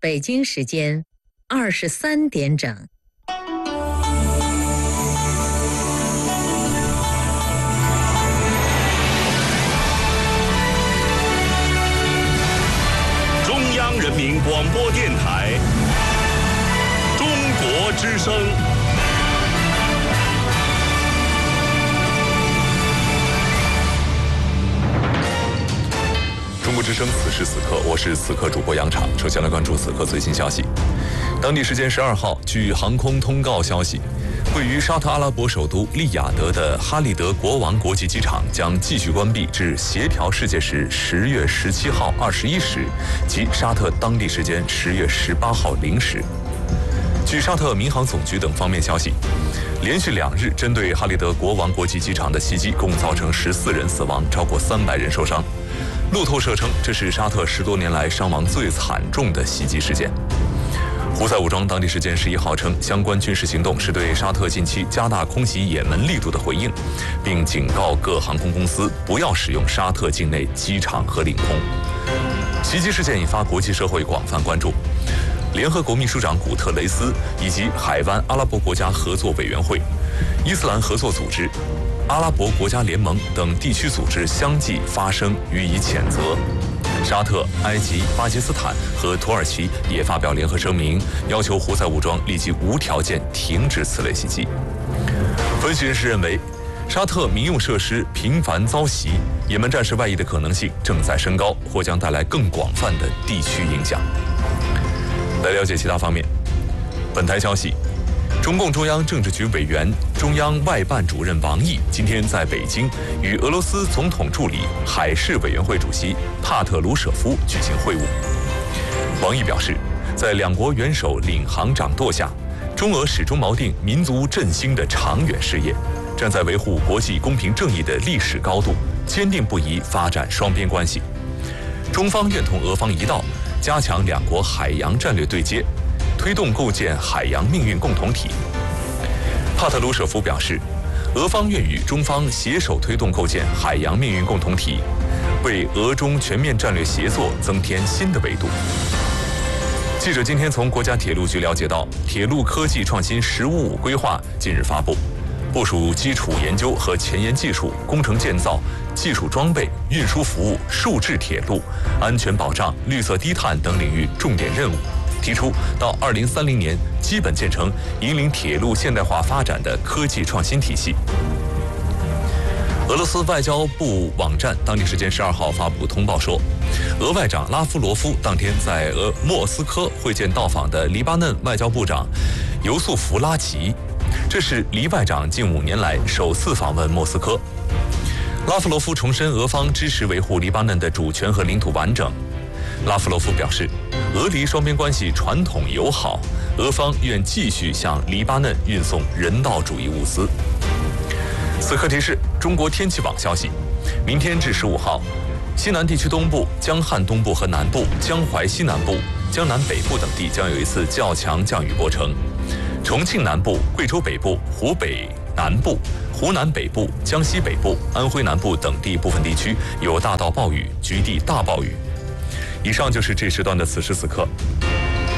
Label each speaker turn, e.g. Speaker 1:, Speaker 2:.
Speaker 1: 北京时间23点整。
Speaker 2: 中央人民广播电台中国之声。
Speaker 3: 中国之声，此时此刻，我是此刻主播杨昶。首先来关注此刻最新消息。当地时间12号，据航空通告消息，位于沙特阿拉伯首都利雅得的哈利德国王国际机场将继续关闭至协调世界时10月17号21时及沙特当地时间10月18号0时。据沙特民航总局等方面消息，连续2日针对哈利德国王国际机场的袭击共造成14人死亡，超过300人受伤。路透社称，这是沙特10多年来伤亡最惨重的袭击事件。胡塞武装当地时间11号称，相关军事行动是对沙特近期加大空袭也门力度的回应，并警告各航空公司不要使用沙特境内机场和领空。袭击事件引发国际社会广泛关注。联合国秘书长古特雷斯以及海湾阿拉伯国家合作委员会、伊斯兰合作组织、阿拉伯国家联盟等地区组织相继发声予以谴责。沙特、埃及、巴基斯坦和土耳其也发表联合声明，要求胡塞武装立即无条件停止此类袭击。分析人士认为，沙特民用设施频繁遭袭，也门战事外溢的可能性正在升高，或将带来更广泛的地区影响。来了解其他方面，本台消息，中共中央政治局委员、中央外办主任王毅今天在北京与俄罗斯总统助理、海事委员会主席帕特鲁舍夫举行会晤。王毅表示，在两国元首领航掌舵下，中俄始终锚定民族振兴的长远事业，站在维护国际公平正义的历史高度，坚定不移发展双边关系。中方愿同俄方一道，加强两国海洋战略对接，推动构建海洋命运共同体。帕特鲁舍夫表示，俄方愿与中方携手推动构建海洋命运共同体，为俄中全面战略协作增添新的维度。记者今天从国家铁路局了解到，铁路科技创新“15+5”规划近日发布，部署基础研究和前沿技术、工程建造、技术装备、运输服务、数字铁路、安全保障、绿色低碳等领域重点任务，提出到2030年基本建成引领铁路现代化发展的科技创新体系。俄罗斯外交部网站当地时间12号发布通报说，俄外长拉夫罗夫当天在莫斯科会见到访的黎巴嫩外交部长尤素弗拉奇，这是黎外长近5年来首次访问莫斯科。拉夫罗夫重申俄方支持维护黎巴嫩的主权和领土完整。拉夫罗夫表示，俄黎双边关系传统友好，俄方愿继续向黎巴嫩运送人道主义物资。此刻提示，中国天气网消息，明天至15号，西南地区东部、江汉东部和南部、江淮西南部、江南北部等地将有一次较强降雨过程。重庆南部、贵州北部、湖北南部、湖南北部、江西北部、安徽南部等地部分地区有大到暴雨，局地大暴雨。以上就是这时段的此时此刻。